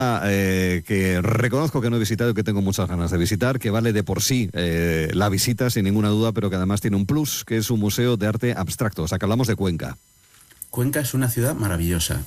que reconozco que no he visitado y que tengo muchas ganas de visitar, que vale de por sí la visita sin ninguna duda, pero que además tiene un plus, que es un museo de arte abstracto. O sea, que hablamos de Cuenca. Cuenca es una ciudad maravillosa.